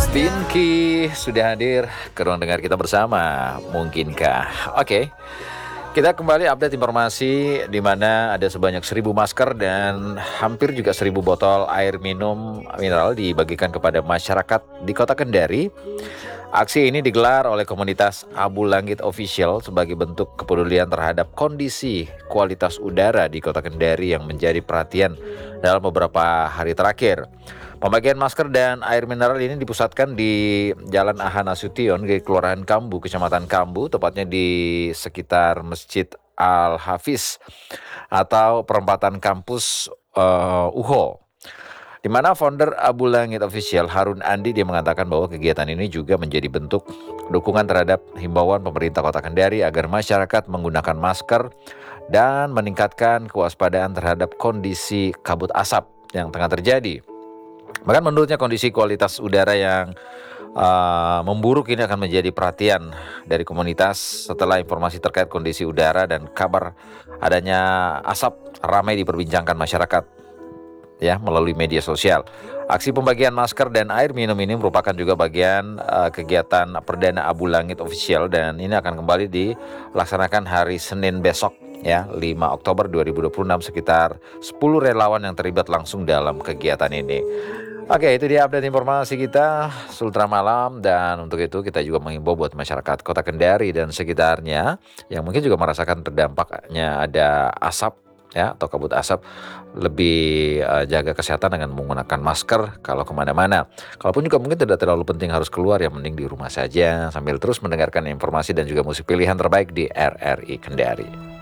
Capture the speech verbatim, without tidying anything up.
Pinky sudah hadir ke ruang dengar kita bersama. Mungkinkah? Oke, kita kembali update informasi di mana ada sebanyak seribu masker dan hampir juga seribu botol air minum mineral dibagikan kepada masyarakat di Kota Kendari. Aksi ini digelar oleh komunitas Abu Langit Official sebagai bentuk kepedulian terhadap kondisi kualitas udara di Kota Kendari yang menjadi perhatian dalam beberapa hari terakhir. Pembagian masker dan air mineral ini dipusatkan di Jalan Aha Nasution di Kelurahan Kambu, Kecamatan Kambu, tepatnya di sekitar Masjid Al-Hafiz atau perempatan kampus uh, U H O. Di mana founder Abu Langit Official Harun Andi dia mengatakan bahwa kegiatan ini juga menjadi bentuk dukungan terhadap himbauan pemerintah Kota Kendari agar masyarakat menggunakan masker dan meningkatkan kewaspadaan terhadap kondisi kabut asap yang tengah terjadi. Bahkan menurutnya kondisi kualitas udara yang uh, memburuk ini akan menjadi perhatian dari komunitas setelah informasi terkait kondisi udara dan kabar adanya asap ramai diperbincangkan masyarakat ya melalui media sosial. Aksi pembagian masker dan air minum ini merupakan juga bagian uh, kegiatan perdana Abu Langit Official dan ini akan kembali dilaksanakan hari Senin besok ya, lima Oktober dua ribu dua puluh enam. Sekitar sepuluh relawan yang terlibat langsung dalam kegiatan ini. Oke, itu dia update informasi kita Sultra Malam, dan untuk itu kita juga menghimbau buat masyarakat Kota Kendari dan sekitarnya yang mungkin juga merasakan terdampaknya ada asap ya atau kabut asap, lebih uh, jaga kesehatan dengan menggunakan masker kalau kemana-mana. Kalaupun juga mungkin tidak terlalu penting harus keluar, ya mending di rumah saja sambil terus mendengarkan informasi dan juga musik pilihan terbaik di R R I Kendari.